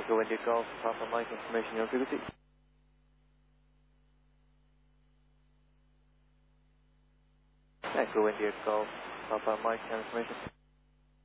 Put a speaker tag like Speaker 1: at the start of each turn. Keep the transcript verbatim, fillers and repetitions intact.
Speaker 1: Echo India Golf, Papa Mike, information you're good with it. Echo India Golf, Papa Mike, information.